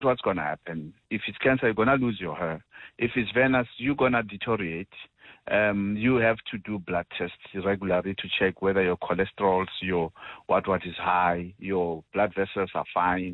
what's going to happen. If it's cancer, you're going to lose your hair. If it's venous, you're going to deteriorate. You have to do blood tests regularly to check whether your cholesterol, your what is high, your blood vessels are fine.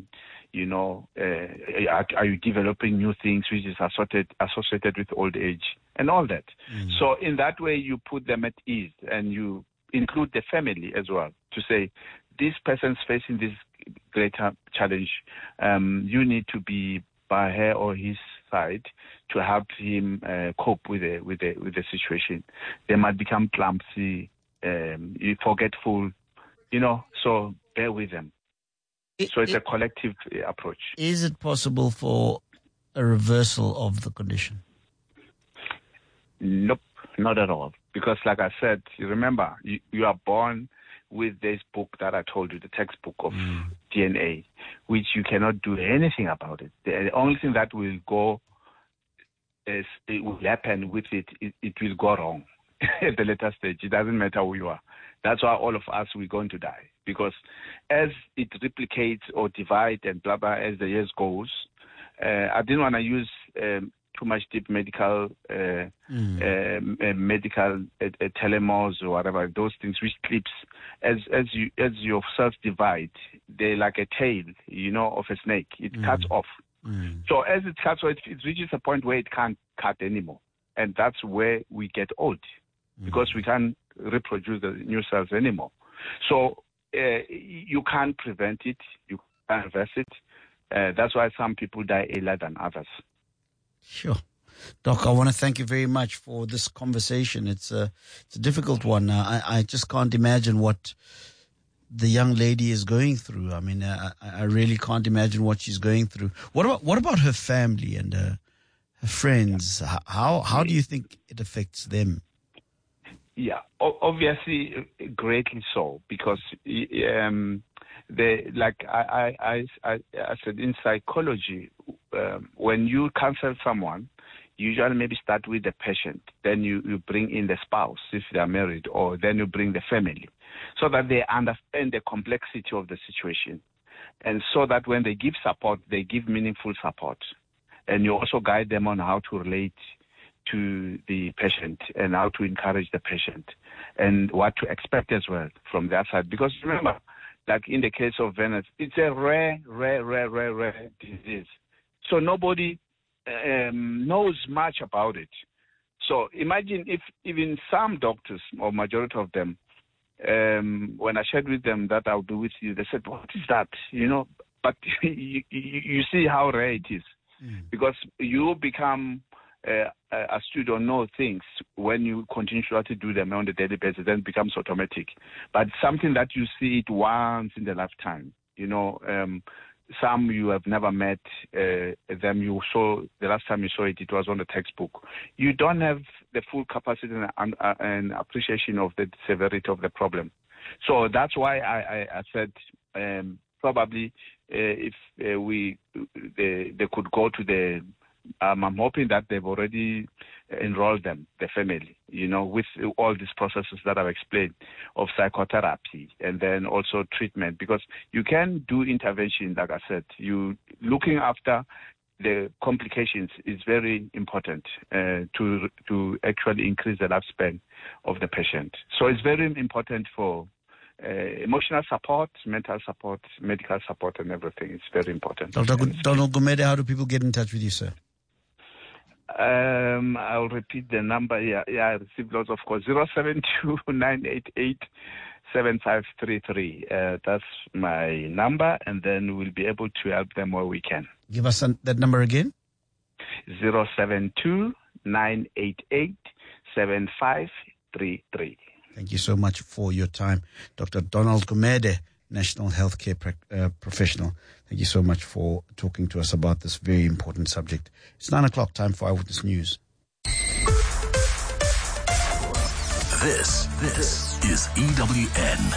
Are you developing new things which is associated with old age and all that? So in that way, you put them at ease, and you include the family as well to say, this person's facing this greater challenge. You need to be by her or his side to help him cope with the situation. They might become clumsy, forgetful, so bear with them. So it's a collective approach. Is it possible for a reversal of the condition? Nope, not at all. Because like I said, you remember, you are born with this book that I told you, the textbook of DNA, which you cannot do anything about it. The only thing that will go is it will happen with it will go wrong at the later stage. It doesn't matter who you are. That's why all of us, we're going to die. Because as it replicates or divides and blah, blah, as the years goes, I didn't want to use too much deep medical telomeres or whatever, those things which clips as your cells divide, they're like a tail, of a snake. It cuts off. So as it cuts off, it reaches a point where it can't cut anymore. And that's where we get old, because we can't reproduce the new cells anymore. So you can't prevent it, you can't reverse it. That's why some people die earlier than others. Sure. Doc, I want to thank you very much for this conversation. It's a difficult one. I just can't imagine what the young lady is going through. I mean, I really can't imagine what she's going through. What about her family and her friends? How do you think it affects them? Yeah, obviously, greatly so, because like I said, in psychology, when you counsel someone, you usually maybe start with the patient, then you bring in the spouse if they are married, or then you bring the family, so that they understand the complexity of the situation, and so that when they give support, they give meaningful support, and you also guide them on how to relate to the patient and how to encourage the patient and what to expect as well from their side. Because remember, like in the case of venous, it's a rare disease. So nobody knows much about it. So imagine if even some doctors, or majority of them, when I shared with them that I'll be with you, they said, what is that? But you see how rare it is. Because you become astute or know things when you continue to do them on a daily basis, then it becomes automatic. But something that you see it once in the lifetime, some you have never met them. You saw the last time you saw it, it was on the textbook. You don't have the full capacity and appreciation of the severity of the problem. So that's why I said probably if they could go to the. I'm hoping that they've already enrolled them, the family, with all these processes that I've explained of psychotherapy and then also treatment, because you can do intervention, like I said. You looking after the complications is very important to actually increase the lifespan of the patient. So it's very important for emotional support, mental support, medical support, and everything. It's very important. Dr. Donald Gumede, how do people get in touch with you, sir? I'll repeat the number. Yeah, I received lots of calls. 072-988-7533. That's my number, and then we'll be able to help them where we can. Give us that number again. 072-988-7533. Thank you so much for your time, Dr. Donald Gumede, National Healthcare Professional. Thank you so much for talking to us about this very important subject. It's 9 o'clock, time for Eyewitness News. This is EWN.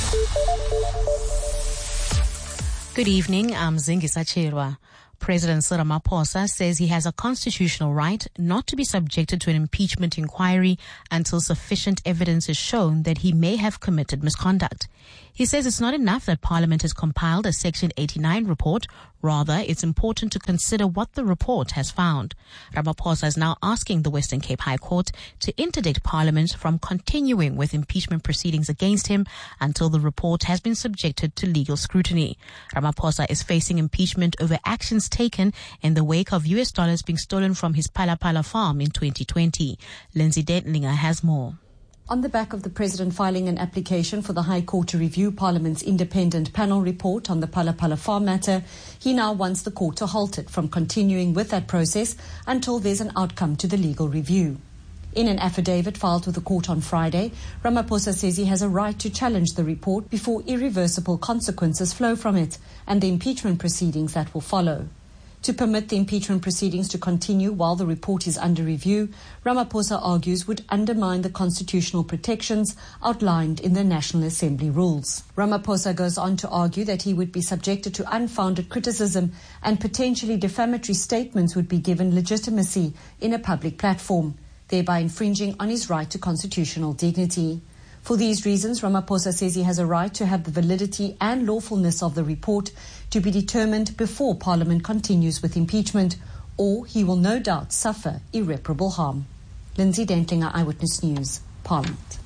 Good evening, I'm Zingisa Cherwa. President Cyril Ramaphosa says he has a constitutional right not to be subjected to an impeachment inquiry until sufficient evidence is shown that he may have committed misconduct. He says it's not enough that Parliament has compiled a Section 89 report. Rather, it's important to consider what the report has found. Ramaphosa is now asking the Western Cape High Court to interdict Parliament from continuing with impeachment proceedings against him until the report has been subjected to legal scrutiny. Ramaphosa is facing impeachment over actions taken in the wake of US dollars being stolen from his Phala Phala farm in 2020. Lindsay Dentlinger has more. On the back of the President filing an application for the High Court to review Parliament's independent panel report on the Phala Phala farm matter, he now wants the court to halt it from continuing with that process until there's an outcome to the legal review. In an affidavit filed with the court on Friday, Ramaphosa says he has a right to challenge the report before irreversible consequences flow from it and the impeachment proceedings that will follow. To permit the impeachment proceedings to continue while the report is under review, Ramaphosa argues would undermine the constitutional protections outlined in the National Assembly rules. Ramaphosa goes on to argue that he would be subjected to unfounded criticism and potentially defamatory statements would be given legitimacy in a public platform, thereby infringing on his right to constitutional dignity. For these reasons, Ramaphosa says he has a right to have the validity and lawfulness of the report to be determined before Parliament continues with impeachment, or he will no doubt suffer irreparable harm. Lindsay Dentlinger, Eyewitness News, Parliament.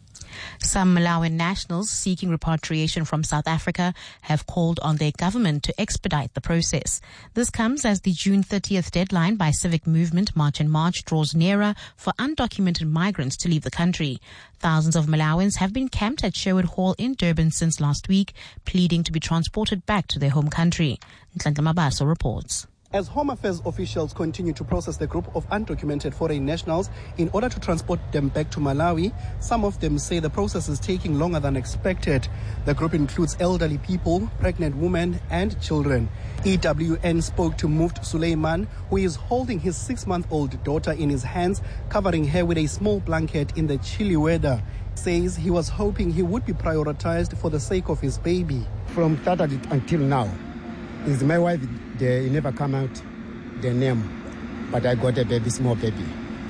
Some Malawian nationals seeking repatriation from South Africa have called on their government to expedite the process. This comes as the June 30th deadline by Civic Movement March and March draws nearer for undocumented migrants to leave the country. Thousands of Malawians have been camped at Sherwood Hall in Durban since last week, pleading to be transported back to their home country. Nhlanhla Mabaso reports. As Home Affairs officials continue to process the group of undocumented foreign nationals in order to transport them back to Malawi, some of them say the process is taking longer than expected. The group includes elderly people, pregnant women, and children. EWN spoke to Muft Suleiman, who is holding his 6-month-old daughter in his hands, covering her with a small blanket in the chilly weather. Says he was hoping he would be prioritized for the sake of his baby. From Saturday until now, is my wife, they never come out the name, but I got a baby, small baby.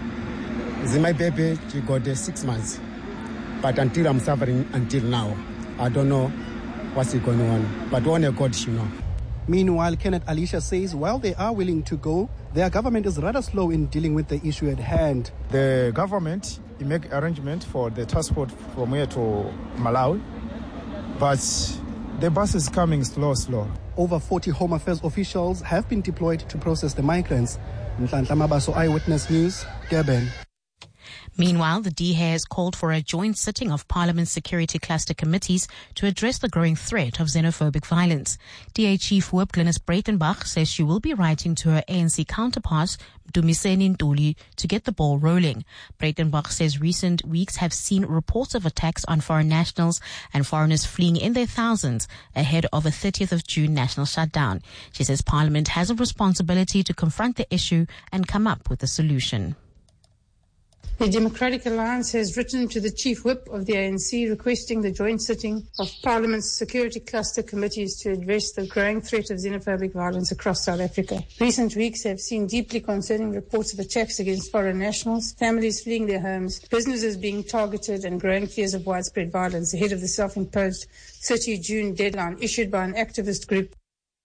Is my baby, she got 6 months. But until I'm suffering until now, I don't know what's going on. But only God should know. Meanwhile, Kenneth Alicia says while they are willing to go, their government is rather slow in dealing with the issue at hand. The government make arrangement for the transport from here to Malawi, but the bus is coming slow. Over 40 Home Affairs officials have been deployed to process the migrants. Nhlanhla Mabaso, Eyewitness News, Durban. Meanwhile, the DHA has called for a joint sitting of Parliament's security cluster committees to address the growing threat of xenophobic violence. DA Chief Whip Glynis Breitenbach says she will be writing to her ANC counterparts, Dumiseni Ntuli, to get the ball rolling. Breitenbach says recent weeks have seen reports of attacks on foreign nationals and foreigners fleeing in their thousands ahead of a 30th of June national shutdown. She says Parliament has a responsibility to confront the issue and come up with a solution. The Democratic Alliance has written to the Chief Whip of the ANC requesting the joint sitting of Parliament's security cluster committees to address the growing threat of xenophobic violence across South Africa. Recent weeks have seen deeply concerning reports of attacks against foreign nationals, families fleeing their homes, businesses being targeted, and growing fears of widespread violence ahead of the self-imposed 30 June deadline issued by an activist group.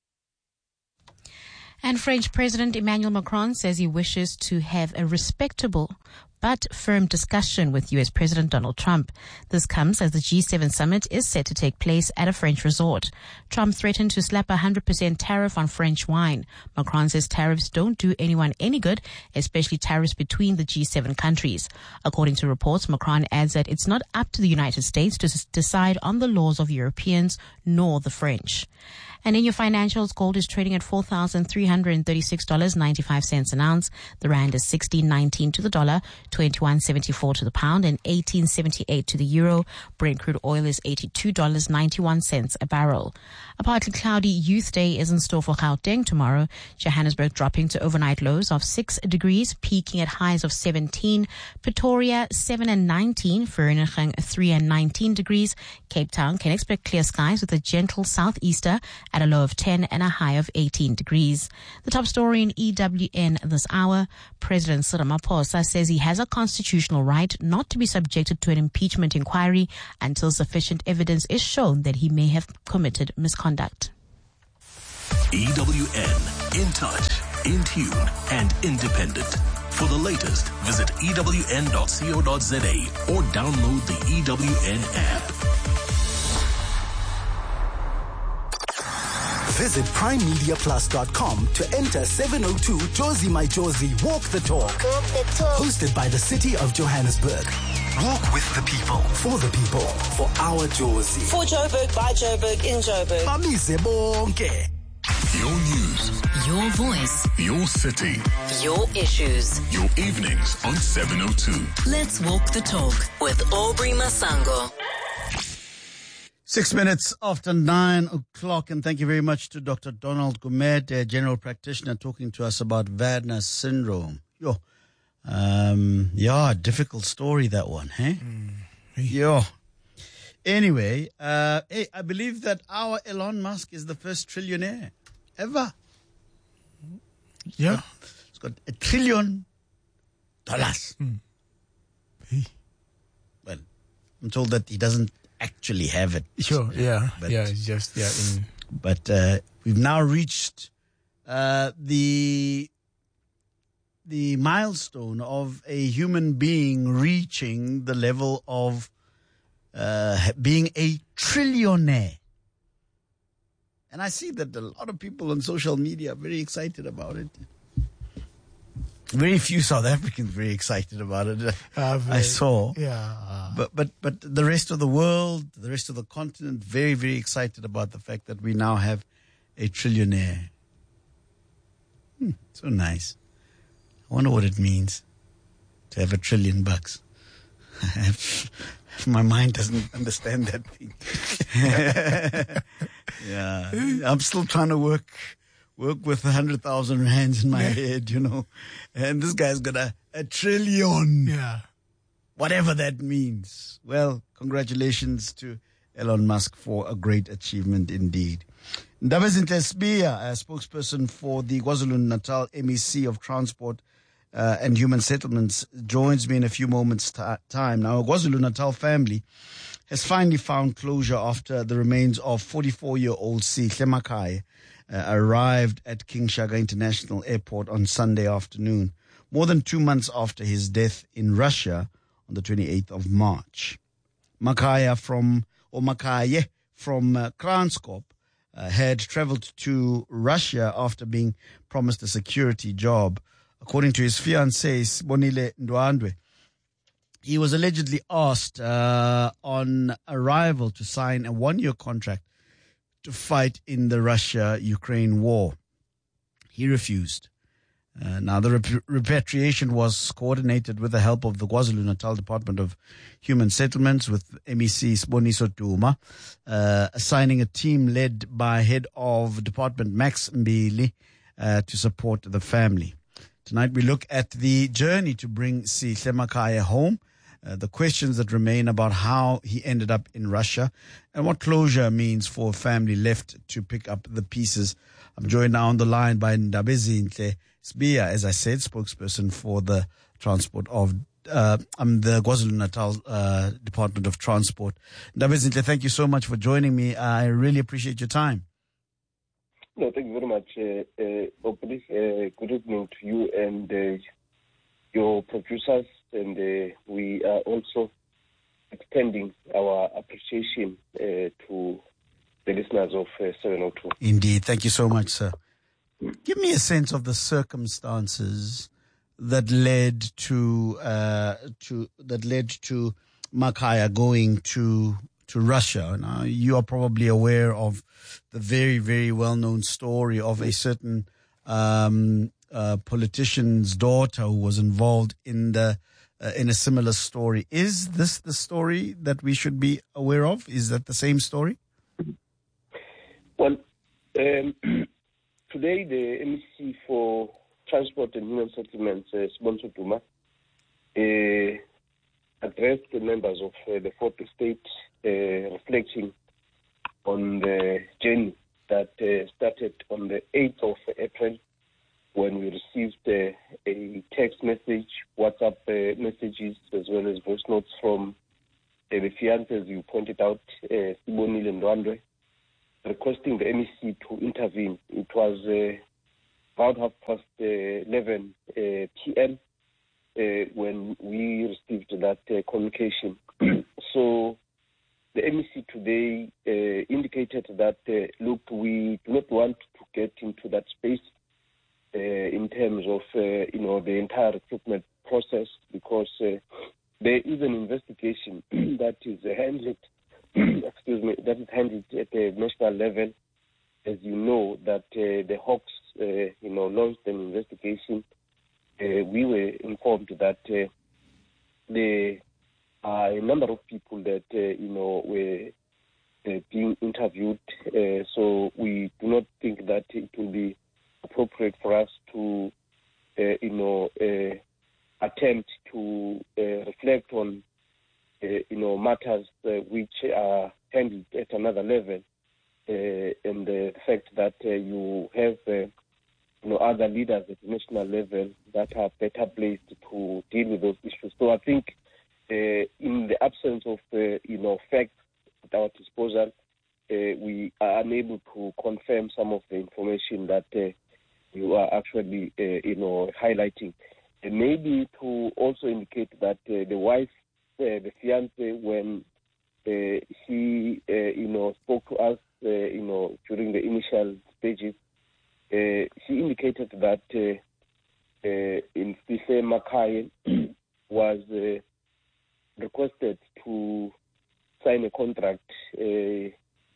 And French President Emmanuel Macron says he wishes to have a respectable but firm discussion with U.S. President Donald Trump. This comes as the G7 summit is set to take place at a French resort. Trump threatened to slap a 100% tariff on French wine. Macron says tariffs don't do anyone any good, especially tariffs between the G7 countries. According to reports, Macron adds that it's not up to the United States to decide on the laws of Europeans nor the French. And in your financials, gold is trading at $4,336.95 an ounce. The rand is 16.19 to the dollar, 21.74 to the pound, and 18.78 to the euro. Brent crude oil is $82.91 a barrel. A partly cloudy Youth Day is in store for Gauteng tomorrow. Johannesburg dropping to overnight lows of 6 degrees, peaking at highs of 17. Pretoria 7 and 19. Vereeniging 3 and 19 degrees. Cape Town can expect clear skies with a gentle southeaster at a low of 10 and a high of 18 degrees. The top story in EWN this hour, President Cyril Ramaphosa says he has has a constitutional right not to be subjected to an impeachment inquiry until sufficient evidence is shown that he may have committed misconduct. EWN, in touch, in tune, and independent. For the latest, visit ewn.co.za or download the EWN app. Visit primemediaplus.com to enter 702 Jozi My Jozi Walk the Talk. Hosted by the City of Johannesburg. Walk with the people, for the people, for our Jozi. For Joburg, by Joburg, in Joburg. Bamise bonke. Your news. Your voice. Your city. Your issues. Your evenings on 702. Let's walk the talk with Aubrey Masango. 6 minutes after 9 o'clock, and thank you very much to Dr. Donald Gumede, a general practitioner, talking to us about Wagner syndrome. Difficult story, that one, eh? Anyway, I believe that our Elon Musk is the first trillionaire ever. Yeah. He's got $1 trillion. Well, I'm told that he doesn't actually have it. Sure, yeah. But, it's just, But we've now reached the milestone of a human being reaching the level of being a trillionaire. And I see that a lot of people on social media are very excited about it. Very few South Africans very excited about it. I saw. Yeah. But the rest of the world, the rest of the continent, very, very excited about the fact that we now have a trillionaire. So nice. I wonder what it means to have $1 trillion. My mind doesn't understand that thing. Yeah. I'm still trying to work with 100,000 rands in my head, And this guy's got a $1 trillion. Yeah. Whatever that means. Well, congratulations to Elon Musk for a great achievement indeed. Ndabezinhle Sibiya, a spokesperson for the KwaZulu-Natal MEC of Transport and Human Settlements, joins me in a few moments' time. Now, a KwaZulu-Natal family has finally found closure after the remains of 44-year-old Sihle Makhaya arrived at King Shaka International Airport on Sunday afternoon, more than 2 months after his death in Russia on the 28th of March. Makhaya from Kranskop had traveled to Russia after being promised a security job. According to his fiancée, Sibonile Ndwandwe, he was allegedly asked on arrival to sign a 1-year contract to fight in the Russia-Ukraine war. He refused. Now, the repatriation was coordinated with the help of the KwaZulu-Natal Department of Human Settlements, with MEC Siboniso Duma assigning a team led by Head of Department Max Mbili to support the family. Tonight we look at the journey to bring Sihle Makhaya home, the questions that remain about how he ended up in Russia, and what closure means for a family left to pick up the pieces. I'm joined now on the line by Ndabezinhle Sibiya, as I said, spokesperson for the transport of the KwaZulu-Natal Department of Transport. Ndabezinhle, thank you so much for joining me. I really appreciate your time. No, thank you very much, Opoli. Good evening to you and your producers, and we are also extending our appreciation to the listeners of 702. Indeed. Thank you so much, sir. Give me a sense of the circumstances that led to Makhaya going to Russia. Now, you are probably aware of the very, very well-known story of a certain politician's daughter who was involved in a similar story. Is this the story that we should be aware of? Is that the same story? Well, today the MEC for Transport and Human Settlements, Siboniso Duma, addressed the members of the fourth estate, reflecting on the journey that started on the 8th of April when we received a text message what WhatsApp messages as well as voice notes from the fiancé, as you pointed out, Sibonile Ndwandwe, requesting the MEC to intervene. It was about 11:30 p.m. When we received that communication. So the MEC today indicated that, look, we do not want to get into that space in terms of, the entire recruitment process, because there is an investigation that is handled, that is handled at the national level. As you know, that the Hawks, launched an investigation. We were informed that there are a number of people that, were being interviewed. So we do not think that it will be appropriate for us to, attempt to reflect on, matters which are handled at another level, and the fact that you have, other leaders at the national level that are better placed to deal with those issues. So I think, in the absence of, facts at our disposal, we are unable to confirm some of the information that you are actually, highlighting. And maybe to also indicate that the wife, the fiancé, when she, spoke to us, during the initial stages, she indicated that Insihle Makaye was requested to sign a contract. He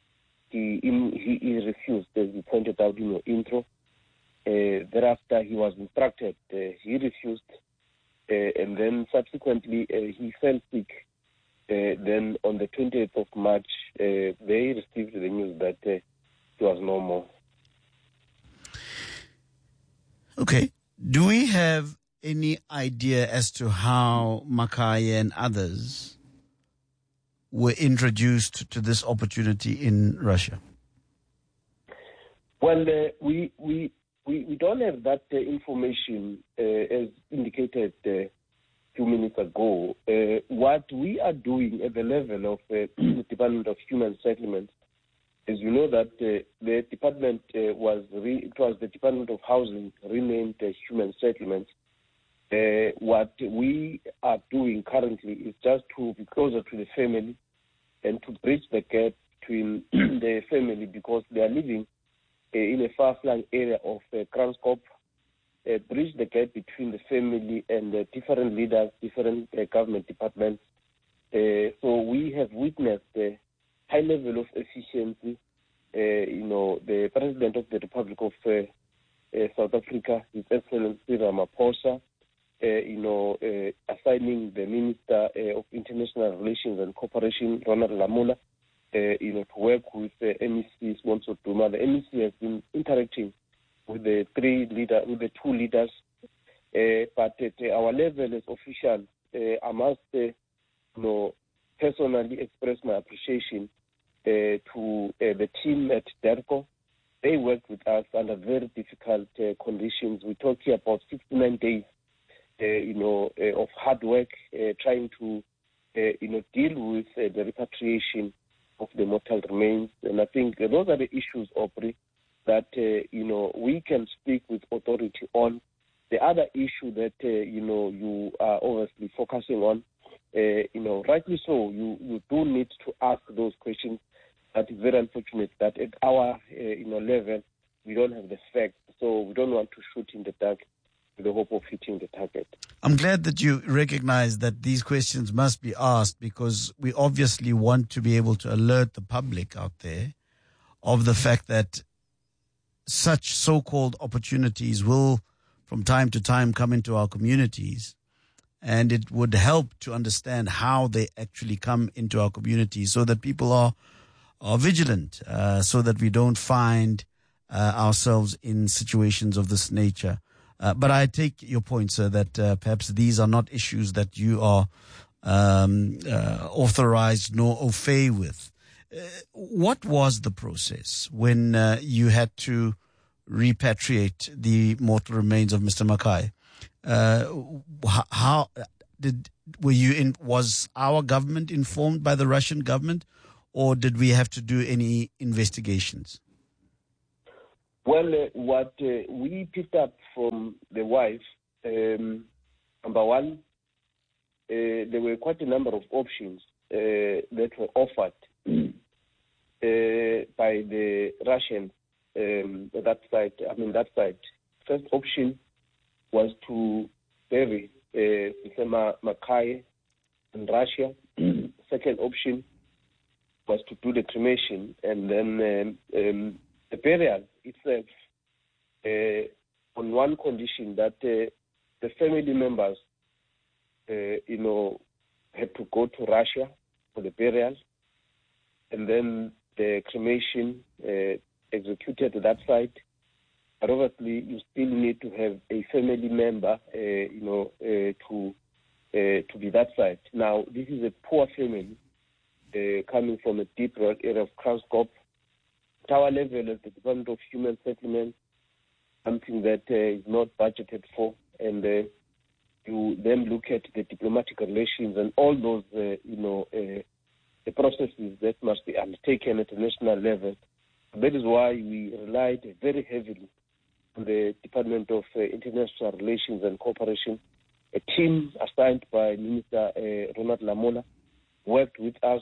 refused, as you pointed out in your intro. Thereafter, he was instructed. He refused, and then subsequently he fell sick. Then on the 20th of March, they received the news that he was no more. Okay. Do we have any idea as to how Makaye and others were introduced to this opportunity in Russia? Well, we don't have that information as indicated a few minutes ago. What we are doing at the level of the Department of Human Settlements, as you know, that the department it was the Department of Housing renamed Human Settlements. What we are doing currently is just to be closer to the family and to bridge the gap between the family, because they are living in a far-flung area of Kranskop, bridge the gap between the family and the different leaders, different government departments. So we have witnessed a high level of efficiency. The President of the Republic of South Africa, His Excellency Ramaphosa, assigning the Minister of International Relations and Cooperation, Ronald Lamola, to work with the MEC sponsored Duma. The MEC has been interacting with the two leaders, but at our level as officials, I must, personally express my appreciation to the team at DERCO. They worked with us under very difficult conditions. We're talking about 69 days, of hard work, trying to, deal with the repatriation of the mortal remains. And I think those are the issues, Aubrey, that, we can speak with authority on. The other issue that, you are obviously focusing on, rightly so, you do need to ask those questions. That is very unfortunate that at our, level, we don't have the facts. So we don't want to shoot in the dark with the hope of hitting the target. I'm glad that you recognize that these questions must be asked, because we obviously want to be able to alert the public out there of the fact that such so-called opportunities will from time to time come into our communities, and it would help to understand how they actually come into our communities so that people are vigilant, so that we don't find ourselves in situations of this nature. But I take your point, sir, that perhaps these are not issues that you are authorized nor au fait with. What was the process when you had to repatriate the mortal remains of Mr. Mackay. Was our government informed by the Russian government, or did we have to do any investigations? Well, what we picked up from the wife, number one, there were quite a number of options that were offered by the Russians. That side. First option was to bury Mr. Mackay in Russia. Second option was to do the cremation, and then the burial itself, on one condition that the family members, had to go to Russia for the burial, and then the cremation executed at that site. But obviously, you still need to have a family member, to be that site. Now, this is a poor family coming from a deep rural area of Kraskop. At our level at the Department of Human Settlement, something that is not budgeted for, and you then look at the diplomatic relations and all those, the processes that must be undertaken at a national level. That is why we relied very heavily on the Department of International Relations and Cooperation. A team assigned by Minister Ronald Lamola worked with us.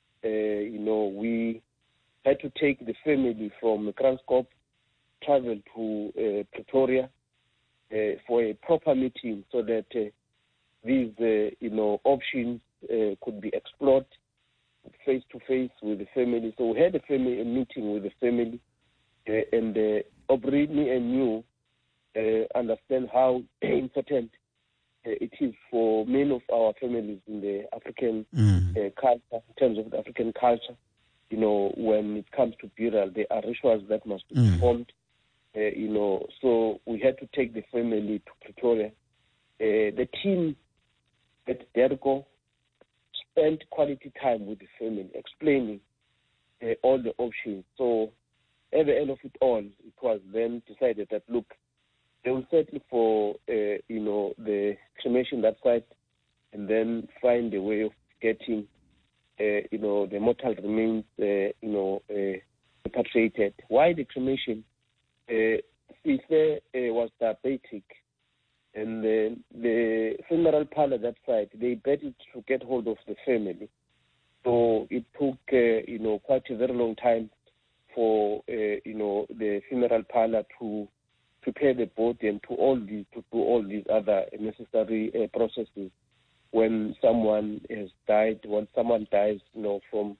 We had to take the family from Kraskop, travel to Pretoria for a proper meeting so that these options could be explored face to face with the family. So we had a meeting with the family, and me and you understand how important it is for many of our families in the African culture, in terms of the African culture. When it comes to burial, there are rituals that must be performed. So we had to take the family to Pretoria. The team at Dergo spent quality time with the family, explaining all the options. So at the end of it all, it was then decided that, look, they will settle for, the cremation that site, and then find a way of getting, the mortal remains, repatriated. Why the cremation? Sife was diabetic, and the funeral parlor that site, they battled to get hold of the family. So it took, quite a very long time for, the funeral parlor to prepare the body and to do all these other necessary processes. When someone has died, when someone dies, from,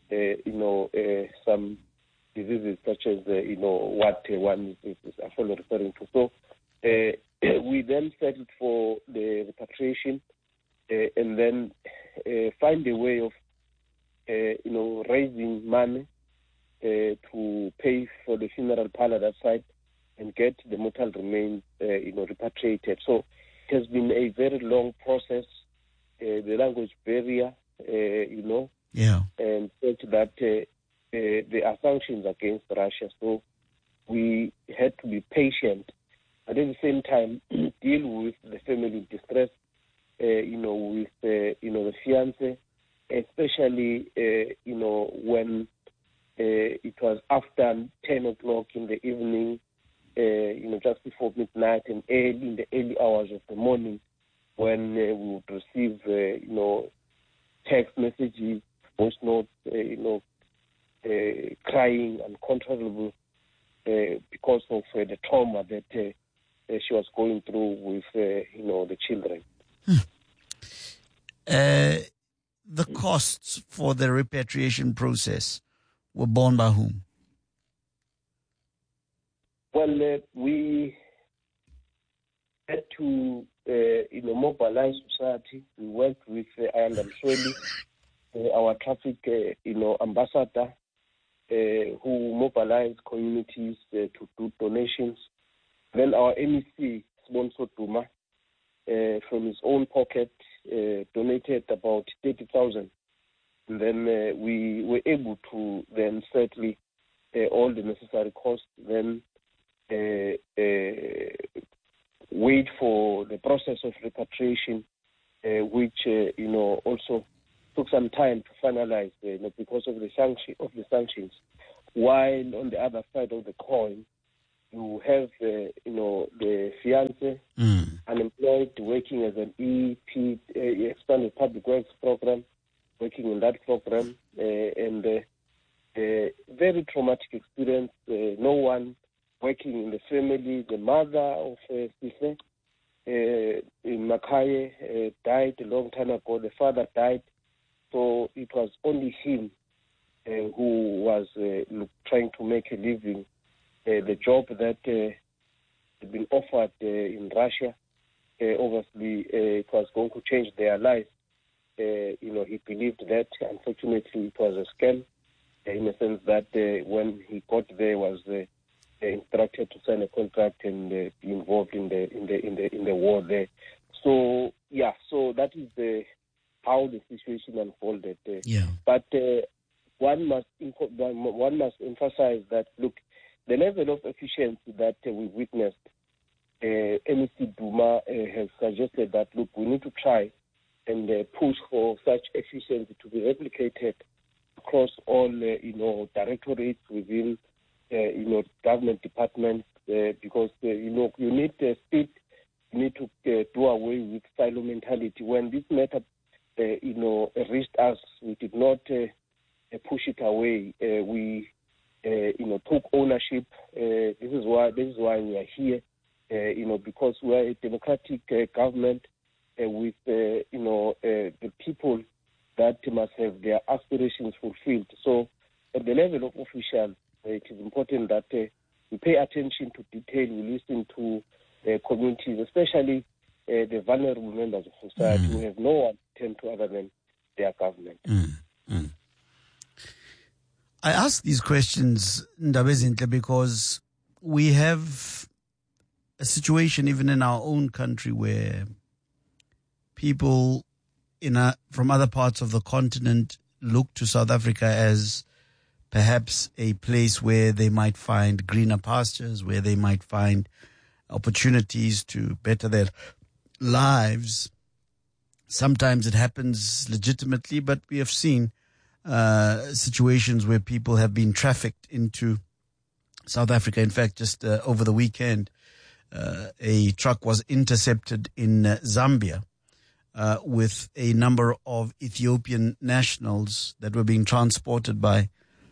some diseases such as, what one is actually referring to. So we then settled for the repatriation and then find a way of, raising money to pay for the funeral parlor that side and get the mortal remains, repatriated. So it has been a very long process. The language barrier, and such that there are sanctions against Russia. So we had to be patient, but at the same time deal with the family in distress, with the fiance, especially when it was after 10 o'clock in the evening, just before midnight and in the early hours of the morning, when we would receive, text messages, voice notes, crying uncontrollable because of the trauma that she was going through with, the children. The costs for the repatriation process were borne by whom? Well, we had to, mobilize society. We worked with Ayanda Mshweli, our traffic, ambassador, who mobilized communities to do donations. Then our MEC, Sibonso Duma, from his own pocket, donated about 30,000. And then we were able to then settle all the necessary costs. Then wait for the process of repatriation, which also took some time to finalize, because of the sanctions. While on the other side of the coin, you have the fiance unemployed, working as an EP, expanded public works program, working in that program, and very traumatic experience. No one working in the family. The mother of Sihle in Makaye died a long time ago. The father died, so it was only him who was trying to make a living. The job that had been offered in Russia, obviously it was going to change their life. He believed that. Unfortunately, it was a scam, in the sense that when he got there, was instructed to sign a contract and be involved in the war there. So so that is how the situation unfolded. But one must emphasize that, look, the level of efficiency that we witnessed, MEC Duma has suggested that, look, we need to try and push for such efficiency to be replicated across all, directorates within, government departments, because, you need speed, you need to do away with silo mentality. When this matter, reached us, we did not push it away. We took ownership. This is why we are here. Because we are a democratic government with the people that must have their aspirations fulfilled. So, at the level of officials, it is important that we pay attention to detail. We listen to communities, especially the vulnerable members of society who have no one to turn to other than their government. I ask these questions, Ndabezinhle, because we have a situation even in our own country where people from other parts of the continent look to South Africa as perhaps a place where they might find greener pastures, where they might find opportunities to better their lives. Sometimes it happens legitimately, but we have seen situations where people have been trafficked into South Africa. In fact, just over the weekend, a truck was intercepted in Zambia with a number of Ethiopian nationals that were being transported by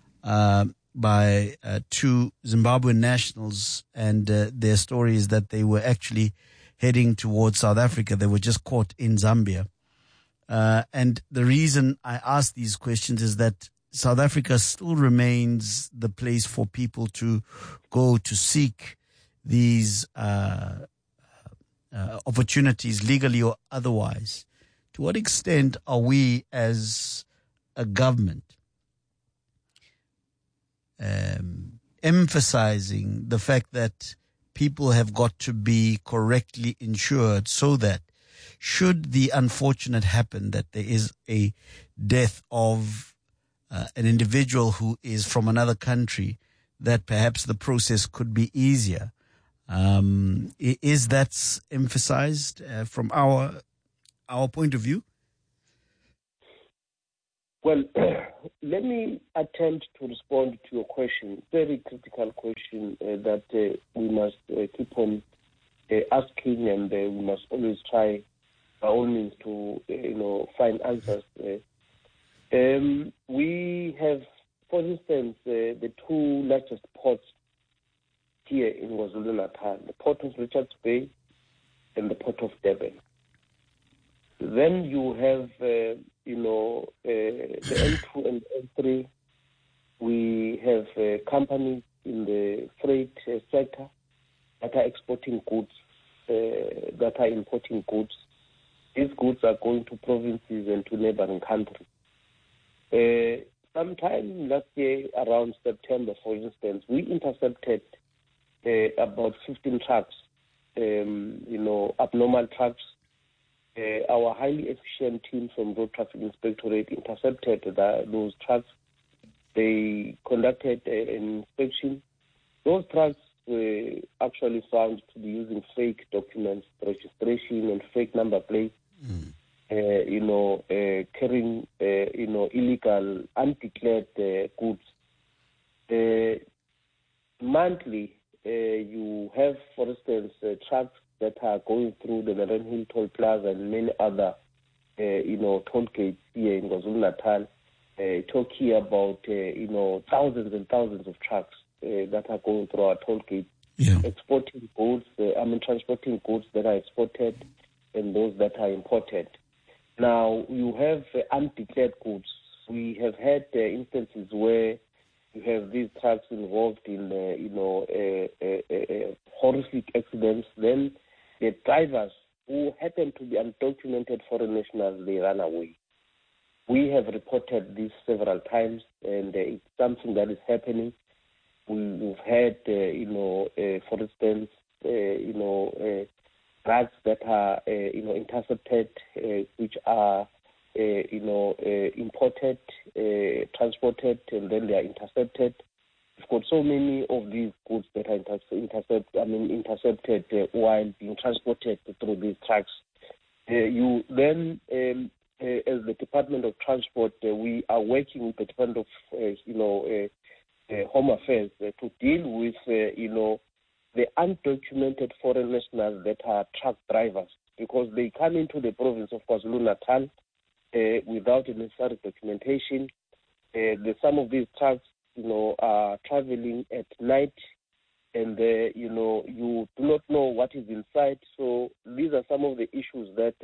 two Zimbabwean nationals, and their story is that they were actually heading towards South Africa. They were just caught in Zambia. And the reason I ask these questions is that South Africa still remains the place for people to go to seek these opportunities, legally or otherwise. To what extent are we as a government emphasizing the fact that people have got to be correctly insured, so that should the unfortunate happen that there is a death of an individual who is from another country, that perhaps the process could be easier? Is that emphasized from our point of view? Well, let me attempt to respond to your question. Very critical question that we must keep on asking, and we must always try by all means to find answers. We have, for instance, the two largest ports here in KwaZulu-Natal, the Port of Richards Bay and the Port of Durban. Then you have, the N2 and N3. We have companies in the freight sector that are exporting goods, that are importing goods. These goods are going to provinces and to neighboring countries. Sometime last year, around September, for instance, we intercepted about 15 trucks, abnormal trucks. Our highly efficient team from Road Traffic Inspectorate intercepted those trucks. They conducted an inspection. Those trucks actually found to be using fake documents, registration and fake number plates, carrying, illegal, undeclared goods. Monthly, you have, for instance, trucks that are going through the Merren Hill Toll Plaza and many other, toll gates here in KwaZulu-Natal, talking about, thousands and thousands of trucks that are going through our toll gates, exporting goods, transporting goods that are exported and those that are imported. Now, you have undeclared goods. We have had instances where you have these trucks involved in, horrific accidents. Then the drivers who happen to be undocumented foreign nationals, they run away. We have reported this several times, and it's something that is happening. We've had, for instance, drugs that are, intercepted, which are, imported, transported, and then they are intercepted. We've got so many of these goods that are intercepted while being transported through these trucks. You then, as the Department of Transport, we are working with the Department of, Home Affairs to deal with, the undocumented foreign nationals that are truck drivers, because they come into the province of KwaZulu-Natal without the necessary documentation. Some of these trucks, are traveling at night, and you do not know what is inside. So these are some of the issues that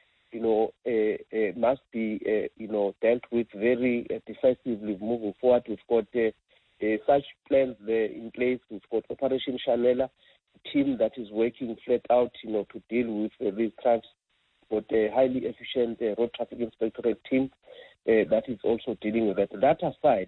must be dealt with very decisively moving forward. We've got such plans there in place. We've got Operation Shanela, a team that is working flat out, to deal with these trucks. We've got a highly efficient road traffic inspectorate team that is also dealing with that. That aside,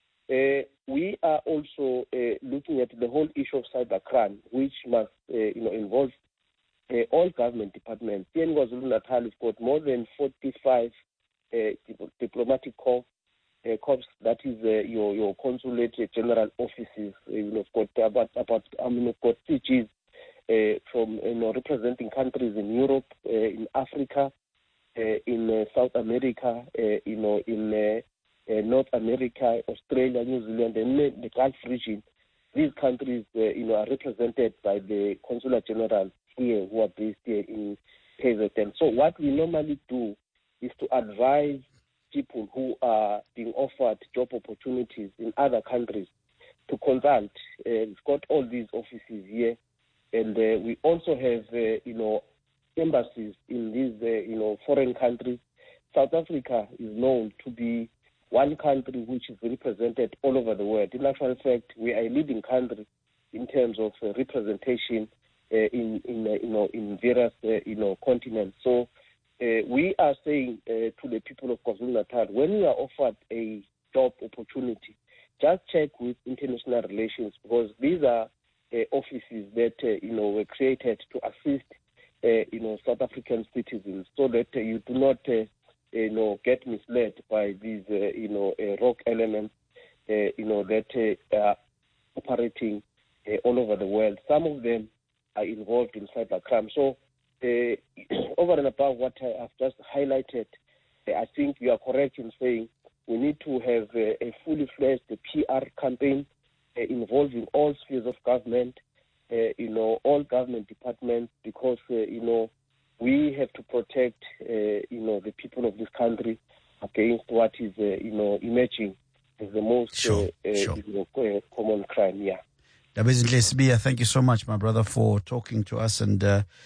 we are also looking at the whole issue of cybercrime, which must involve all government departments. Here in KwaZulu-Natal, we've got more than 45 diplomatic corps, that is your consulate general offices. We've got we've got CGs from representing countries in Europe, in Africa, in South America, in North America, Australia, New Zealand, and the Gulf region. These countries, are represented by the consular general here, who are based here in KZN. So what we normally do is to advise people who are being offered job opportunities in other countries to consult. We've got all these offices here, and we also have, embassies in these, foreign countries. South Africa is known to be one country which is represented all over the world. In actual fact, we are a leading country in terms of representation in various, continents. So we are saying to the people of KwaZulu-Natal, when you are offered a job opportunity, just check with international relations, because these are offices that, were created to assist, South African citizens, so that you do not, get misled by these, rogue elements, that are operating all over the world. Some of them are involved in cybercrime. So over and above what I've just highlighted, I think you are correct in saying we need to have a fully fledged PR campaign involving all spheres of government, all government departments, because, we have to protect, the people of this country against what is, emerging as the most common crime. Yeah. Thank you so much, my brother, for talking to us. And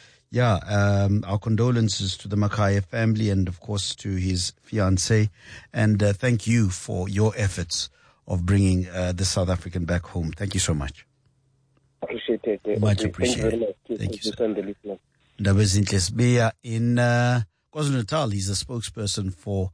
our condolences to the Makhaya family and, of course, to his fiancée. And thank you for your efforts of bringing the South African back home. Thank you so much. Appreciate it. Much appreciated. Thank you, sir. Ndabezinhle Sibiya in KwaZulu-Natal. He's a spokesperson for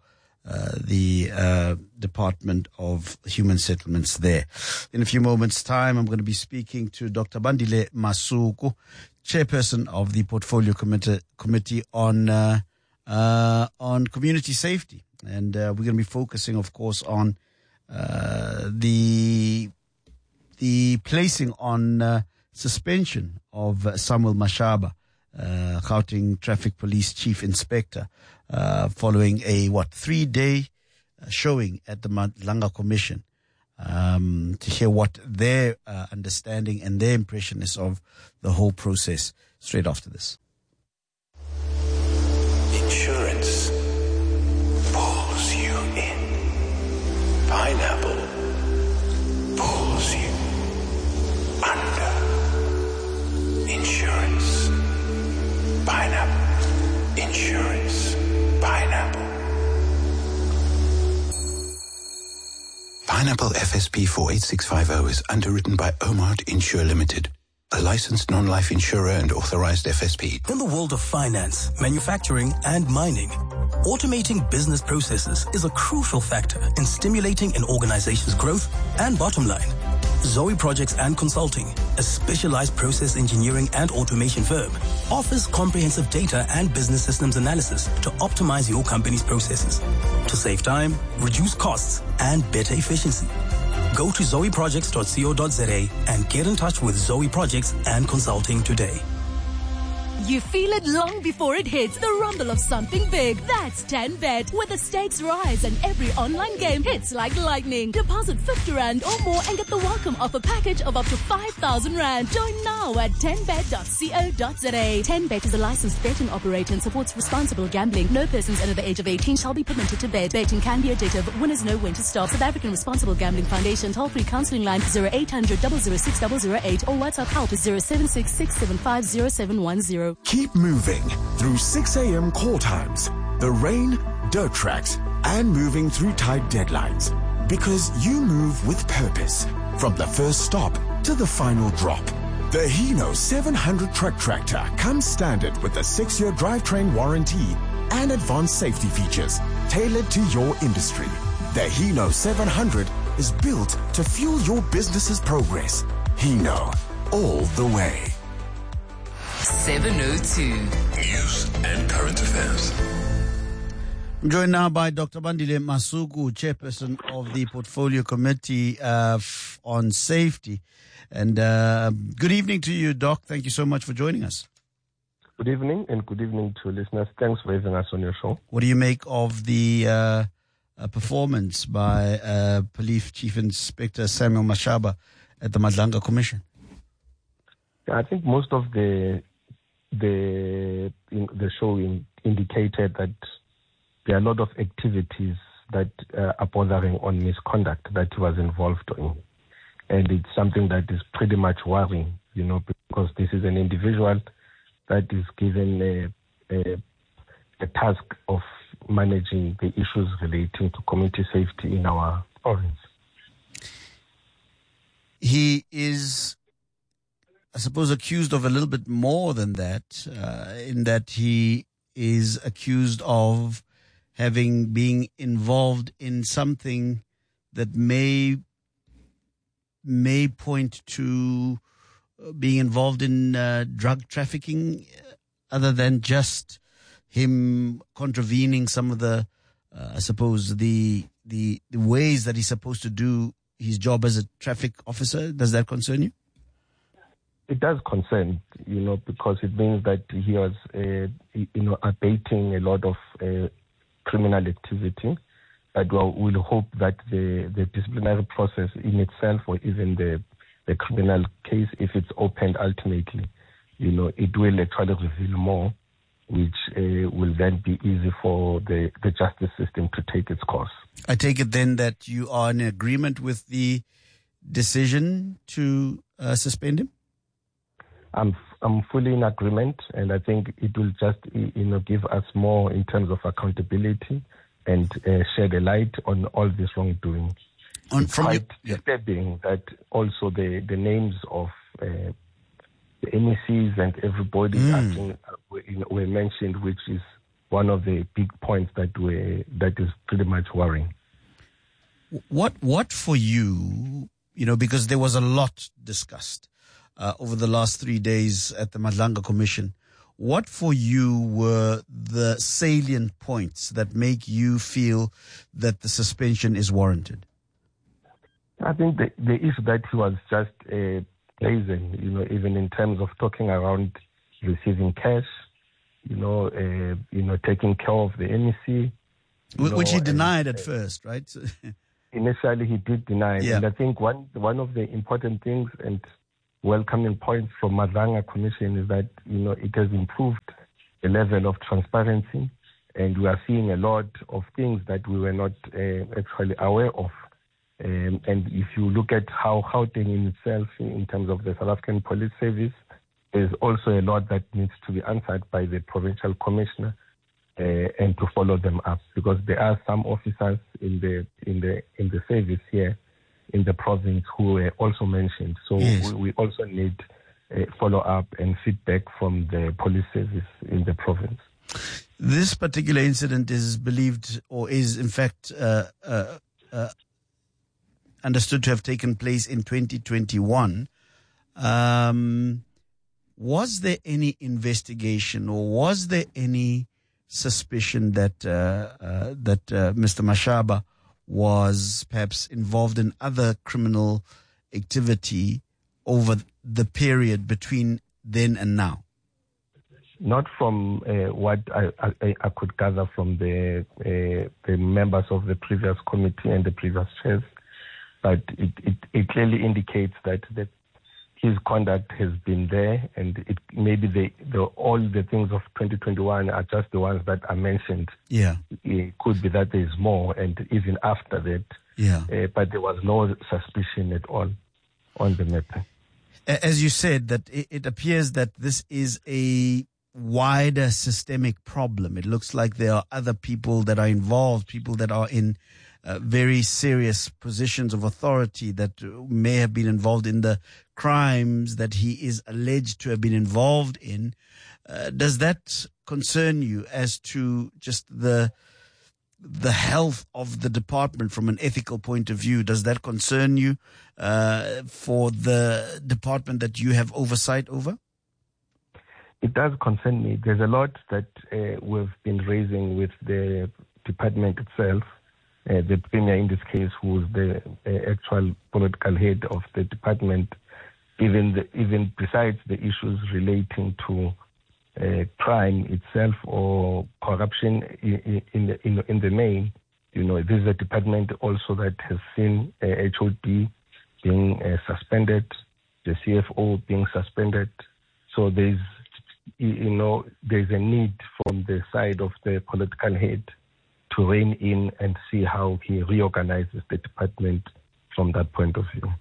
the Department of Human Settlements there. In a few moments' time, I'm going to be speaking to Dr. Bandile Masuku, chairperson of the Portfolio Committee on community safety. And we're going to be focusing, of course, on the placing on suspension of Samuel Mashaba, Gauteng Traffic Police Chief Inspector, following a 3-day showing at the Madlanga Commission, to hear what their understanding and their impression is of the whole process. Straight after this. Insurance pulls you in. Pineapple pulls you under. Insurance. Pineapple. Insurance. Pineapple. Pineapple FSP 48650 is underwritten by Omart Insure Limited, a licensed non-life insurer and authorized FSP. In the world of finance, manufacturing, and mining, automating business processes is a crucial factor in stimulating an organization's growth and bottom line. Zoe Projects and Consulting, a specialized process engineering and automation firm, offers comprehensive data and business systems analysis to optimize your company's processes, to save time, reduce costs, and better efficiency. Go to zoeprojects.co.za and get in touch with Zoe Projects and Consulting today. You feel it long before it hits. The rumble of something big. That's 10Bet, where the stakes rise and every online game hits like lightning. Deposit 50 Rand or more and get the welcome offer package of up to 5,000 Rand. Join now at 10bet.co.za. 10Bet is a licensed betting operator and supports responsible gambling. No persons under the age of 18 shall be permitted to bet. Betting can be addictive. Winners know when to stop. South African Responsible Gambling Foundation. Toll-free counseling line 0800 006 008 or WhatsApp help 076 675 0710. Keep moving through 6 a.m. call times, the rain, dirt tracks, and moving through tight deadlines. Because you move with purpose. From the first stop to the final drop. The Hino 700 truck tractor comes standard with a 6-year drivetrain warranty and advanced safety features tailored to your industry. The Hino 700 is built to fuel your business's progress. Hino, all the way. 702. News and current affairs. I'm joined now by Dr. Bandile Masuku, chairperson of the Portfolio Committee on Safety. And good evening to you, Doc. Thank you so much for joining us. Good evening, and good evening to listeners. Thanks for having us on your show. What do you make of the performance by Police Chief Inspector Samuel Mashaba at the Madlanga Commission? I think most of the show indicated that there are a lot of activities that are bordering on misconduct that he was involved in. And it's something that is pretty much worrying, because this is an individual that is given a task of managing the issues relating to community safety in our province. He is, I suppose, accused of a little bit more than that, in that he is accused of being involved in something that may point to being involved in drug trafficking, other than just him contravening some of the, I suppose, the ways that he's supposed to do his job as a traffic officer. Does that concern you? It does concern, because it means that he was, abating a lot of criminal activity. But we'll hope that the disciplinary process in itself, or even the criminal case, if it's opened ultimately, it will actually reveal more, which will then be easy for the justice system to take its course. I take it then that you are in agreement with the decision to suspend him? I'm fully in agreement, and I think it will just give us more in terms of accountability and shed a light on all this wrongdoing. It's quite disturbing that also the names of the MECs and everybody acting were mentioned, which is one of the big points that is pretty much worrying. What for you, because there was a lot discussed over the last 3 days at the Madlanga Commission, what for you were the salient points that make you feel that the suspension is warranted? I think the issue that he was just brazen, even in terms of talking around receiving cash, taking care of the MEC. Which he denied at first, right? Initially, he did deny it. Yeah. And I think one of the important things and welcoming points from Madlanga Commission is that, it has improved the level of transparency, and we are seeing a lot of things that we were not actually aware of. And if you look at how Gauteng in itself, in terms of the South African Police Service, there's also a lot that needs to be answered by the provincial commissioner and to follow them up, because there are some officers in the service here in the province who were also mentioned. So yes, we also need follow up and feedback from the police service in the province. This particular incident is believed, or is in fact understood to have taken place in 2021. Was there any investigation, or was there any suspicion that Mr. Mashaba was perhaps involved in other criminal activity over the period between then and now? Not from what I could gather from the members of the previous committee and the previous chairs, but it clearly indicates that his conduct has been there, and it maybe all the things of 2021 are just the ones that are mentioned. Yeah, it could be that there is more, and even after that. Yeah, but there was no suspicion at all on the matter. As you said, that it appears that this is a wider systemic problem. It looks like there are other people that are involved, people that are in very serious positions of authority that may have been involved in the crimes that he is alleged to have been involved in. Does that concern you as to just the health of the department from an ethical point of view? Does that concern you for the department that you have oversight over? It does concern me. There's a lot that we've been raising with the department itself. The premier in this case, who is the actual political head of the department, even besides the issues relating to crime itself or corruption in the main, this is a department also that has seen HOD being suspended, the CFO being suspended. So there's a need from the side of the political head to rein in and see how he reorganizes the department from that point of view.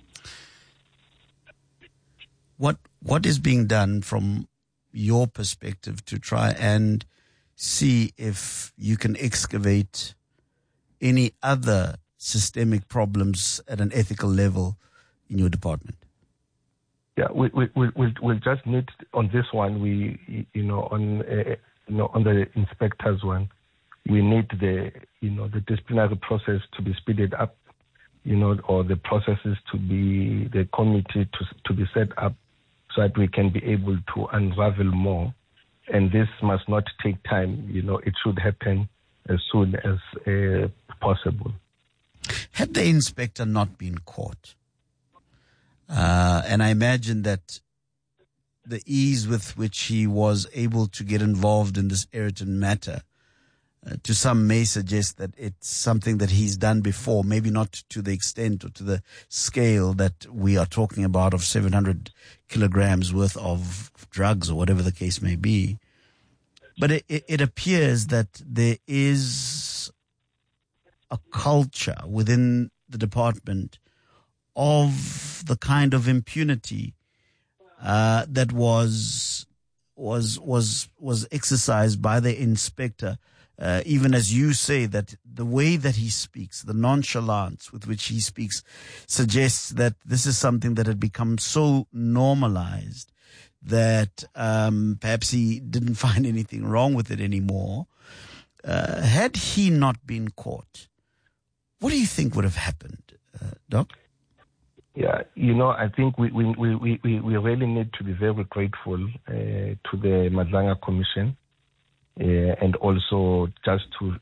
What is being done from your perspective to try and see if you can excavate any other systemic problems at an ethical level in your department? Yeah, we'll just need on this one. On the inspectors one, we need the disciplinary process to be speeded up, or the processes the committee to be set up so that we can be able to unravel more. And this must not take time. It should happen as soon as possible. Had the inspector not been caught, and I imagine that the ease with which he was able to get involved in this Ayrton matter, to some may suggest that it's something that he's done before, maybe not to the extent or to the scale that we are talking about of 700 kilograms worth of drugs or whatever the case may be. But it appears that there is a culture within the department of the kind of impunity that was exercised by the inspector. Even as you say, that the way that he speaks, the nonchalance with which he speaks, suggests that this is something that had become so normalized that perhaps he didn't find anything wrong with it anymore. Had he not been caught, what do you think would have happened, Doc? Yeah, I think we really need to be very grateful to the Madlanga Commission. And also just to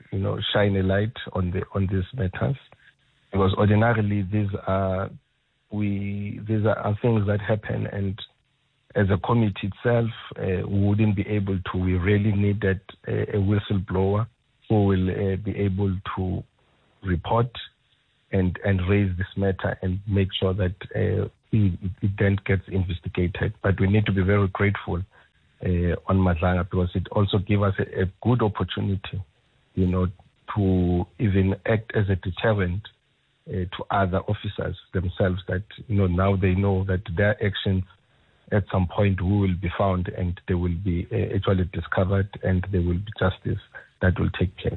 shine a light on these matters, because ordinarily these are these are things that happen, and as a committee itself, we wouldn't be able to. We really needed a whistleblower who will be able to report and raise this matter and make sure that it then gets investigated. But we need to be very grateful on Madlanga, because it also gave us a good opportunity, to even act as a deterrent to other officers themselves, that, now they know that their actions at some point will be found and they will be actually discovered, and there will be justice that will take place.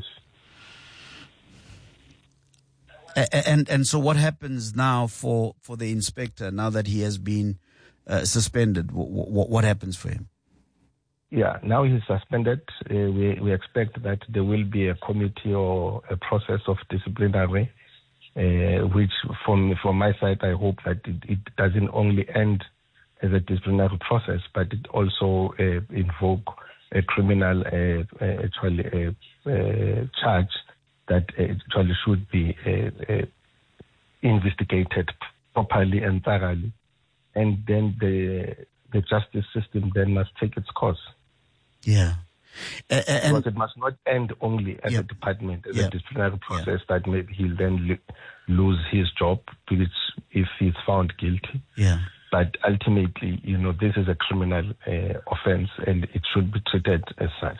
And so what happens now for the inspector, now that he has been suspended? What happens for him? Yeah, now he's suspended. We expect that there will be a committee or a process of disciplinary, which from my side, I hope that it doesn't only end as a disciplinary process, but it also invoke a criminal charge that actually should be investigated properly and thoroughly, and then the justice system then must take its course. Yeah. Because it must not end only at the department, as a disciplinary process, that maybe he'll then lose his job if he's found guilty. Yeah. But ultimately, this is a criminal offense, and it should be treated as such.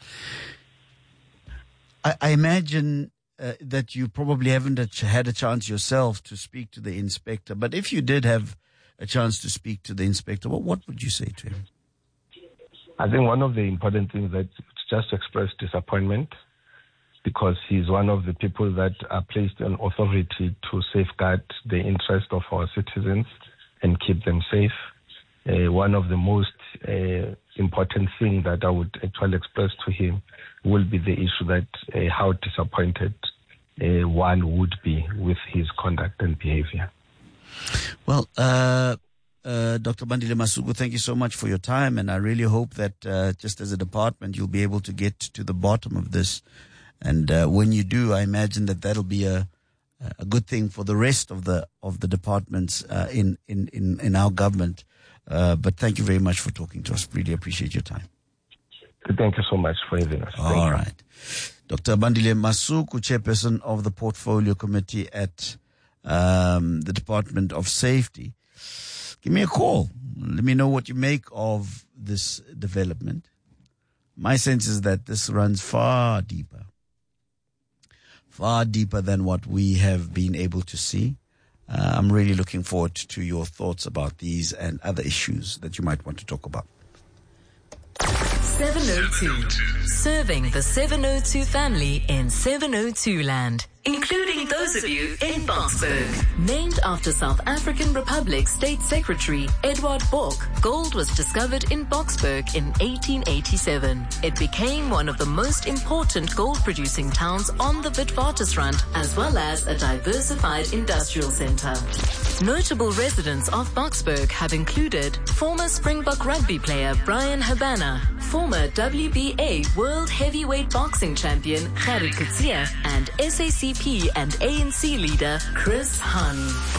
I imagine that you probably haven't had a chance yourself to speak to the inspector, but if you did have a chance to speak to the inspector, what would you say to him? I think one of the important things that just to express disappointment, because he's one of the people that are placed on authority to safeguard the interest of our citizens and keep them safe. One of the most important things that I would actually express to him will be the issue that how disappointed one would be with his conduct and behavior. Well, Dr. Bandile Masuku, thank you so much for your time, and I really hope that just as a department you'll be able to get to the bottom of this. And when you do, I imagine that that'll be a good thing for the rest of the departments in our government. But thank you very much for talking to us. Really appreciate your time. Thank you so much for having us. All right. Dr. Bandile Masuku, chairperson of the Portfolio Committee at the Department of Safety. Give me a call. Let me know what you make of this development. My sense is that this runs far deeper than what we have been able to see. I'm really looking forward to your thoughts about these and other issues that you might want to talk about. 702. Serving the 702 family in 702 land, including those of you in Boksburg. Named after South African Republic State Secretary Edward Bok, gold was discovered in Boksburg in 1887. It became one of the most important gold-producing towns on the Witwatersrand, as well as a diversified industrial center. Notable residents of Boksburg have included former Springbok rugby player Brian Habana, former WBA World Heavyweight Boxing Champion Gerrit Coetzee, and SACP and ANC leader Chris Hun.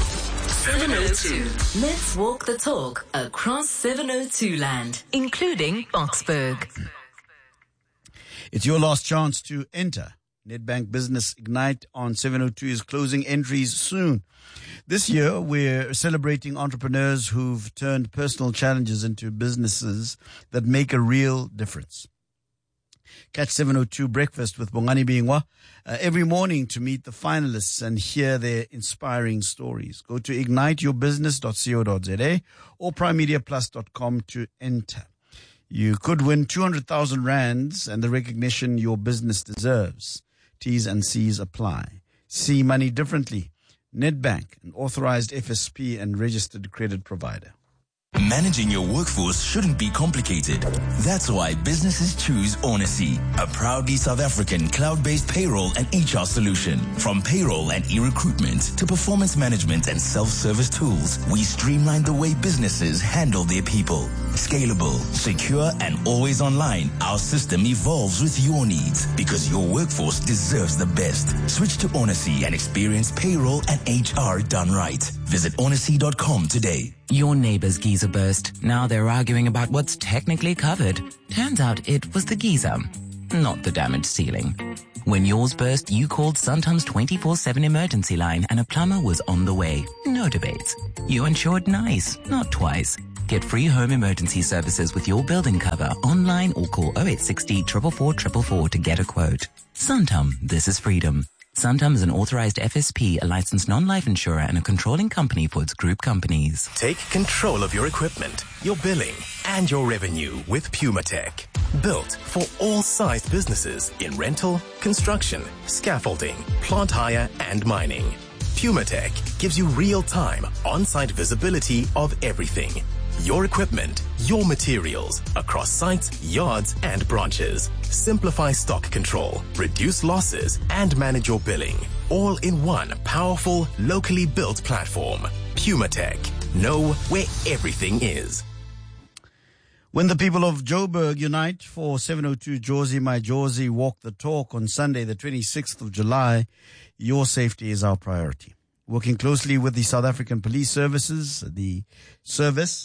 702. Let's walk the talk across 702 land, including Boksburg. It's your last chance to enter. Nedbank Business Ignite on 702 is closing entries soon. This year, we're celebrating entrepreneurs who've turned personal challenges into businesses that make a real difference. Catch 702 Breakfast with Bongani Bingwa every morning to meet the finalists and hear their inspiring stories. Go to igniteyourbusiness.co.za or primemediaplus.com to enter. You could win 200,000 rands and the recognition your business deserves. T's and C's apply. See money differently. Nedbank, an authorized FSP and registered credit provider. Managing your workforce shouldn't be complicated. That's why businesses choose Onacy, a proudly South African cloud-based payroll and HR solution. From payroll and e-recruitment to performance management and self-service tools, we streamline the way businesses handle their people. Scalable, secure, and always online, our system evolves with your needs because your workforce deserves the best. Switch to Onacy and experience payroll and HR done right. Visit honesty.com today. Your neighbor's geyser burst. Now they're arguing about what's technically covered. Turns out it was the geyser, not the damaged ceiling. When yours burst, you called Suntom's 24/7 emergency line and a plumber was on the way. No debates. You insured nice, not twice. Get free home emergency services with your building cover online or call 0860 444 444 to get a quote. Suntom, this is freedom. Suntom is an authorized FSP, a licensed non-life insurer, and a controlling company for its group companies. Take control of your equipment, your billing, and your revenue with PumaTech. Built for all sized businesses in rental, construction, scaffolding, plant hire, and mining. PumaTech gives you real-time, on-site visibility of everything. Your equipment, your materials, across sites, yards, and branches. Simplify stock control, reduce losses, and manage your billing. All in one powerful, locally built platform. PumaTech. Know where everything is. When the people of Joburg unite for 702 Jozi My Jozi Walk the Talk on Sunday, the 26th of July, your safety is our priority. Working closely with the South African Police Services, the service.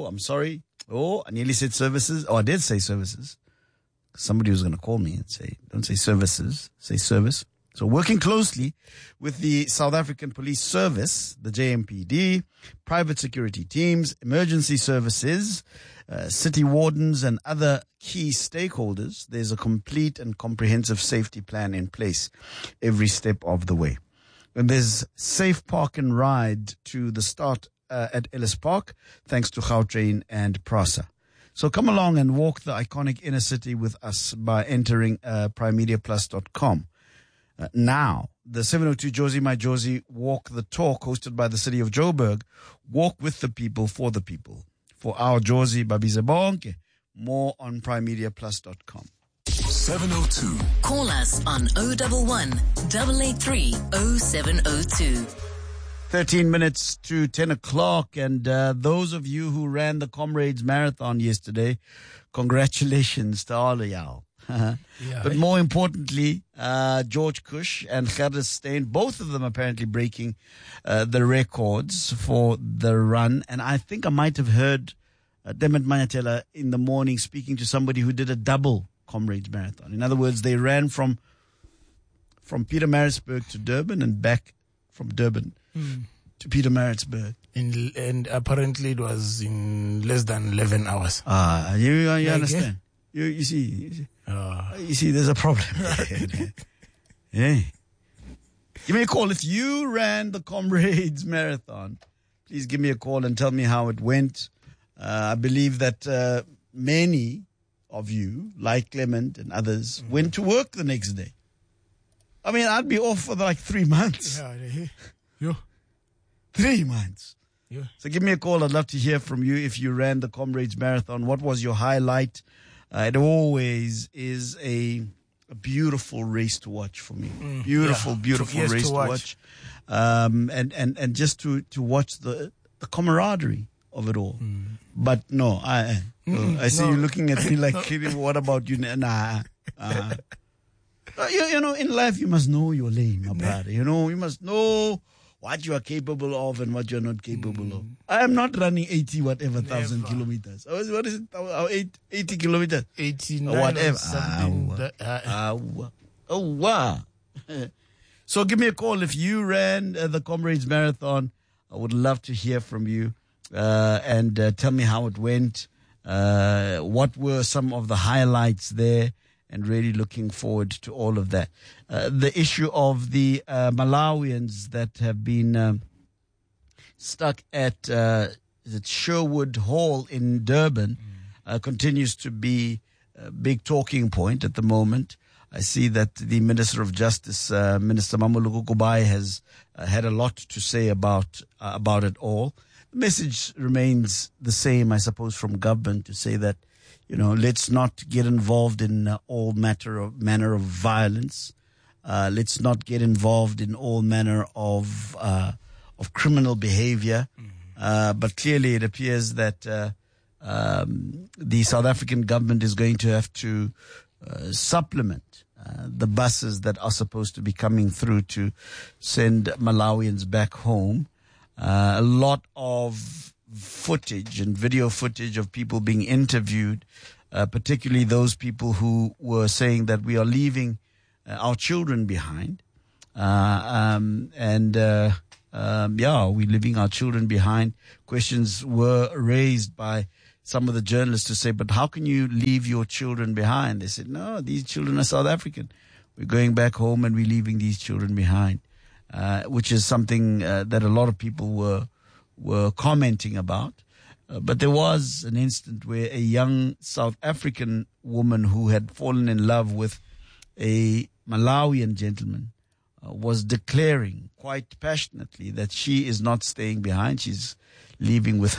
I nearly said services. I did say services. Somebody was going to call me and say, don't say services, say service. So working closely with the South African Police Service, the JMPD, private security teams, emergency services, city wardens and other key stakeholders, there's a complete and comprehensive safety plan in place every step of the way. And there's safe park and ride to the start at Ellis Park, thanks to Gautrain and Prasa. So come along and walk the iconic inner city with us by entering primemediaplus.com. Now, the 702 Jozi My Jozi Walk the Talk, hosted by the city of Joburg, walk with the people for the people. For our Jozi Babize Bonke, more on primemediaplus.com. 702. Call us on 011 883 0702. 13 minutes to 10 o'clock. And those of you who ran the Comrades Marathon yesterday, congratulations to all of y'all. But more importantly, George Cush and Gerrit Steyn, both of them apparently breaking the records for the run. And I think I might have heard Demet Manyatela in the morning speaking to somebody who did a double Comrades Marathon. In other words, they ran from Pietermaritzburg to Durban and back from Durban to Pietermaritzburg. And apparently it was in less than 11 hours. You understand? You see, there's a problem. Yeah. Give me a call if you ran the Comrades Marathon. Please give me a call and tell me how it went. I believe that many of you, like Clement and others, went to work the next day. I mean, I'd be off for like 3 months. Yeah. 3 months. Yeah. So give me a call. I'd love to hear from you if you ran the Comrades Marathon. What was your highlight? It always is a beautiful race to watch for me. Beautiful race to watch. And just to watch the camaraderie of it all. But no, I see you looking at me like, what about you? Nah. You know, in life you must know your lane, my brother. You know, you must know what you are capable of and what you're not capable of. I am not running 1,000 kilometers. What is it? 80 kilometers? 89 or whatever. Wow. So give me a call if you ran the Comrades Marathon. I would love to hear from you and tell me how it went. What were some of the highlights there? And really looking forward to all of that. The issue of the Malawians that have been stuck at Sherwood Hall in Durban continues to be a big talking point at the moment. I see that the Minister of Justice, Minister Mamuluku Kubai, has had a lot to say about it all. The message remains the same, I suppose, from government to say that, you know, let's not get involved in all manner of violence. Let's not get involved in all manner of criminal behavior. But clearly, it appears that the South African government is going to have to supplement the buses that are supposed to be coming through to send Malawians back home. A lot of footage and video footage of people being interviewed, particularly those people who were saying that we are leaving our children behind. We're leaving our children behind. Questions were raised by some of the journalists to say, but how can you leave your children behind? They said, no, these children are South African. We're going back home and we're leaving these children behind, which is something that a lot of people were commenting about. But there was an instant where a young South African woman who had fallen in love with a Malawian gentleman was declaring quite passionately that she is not staying behind. She's leaving with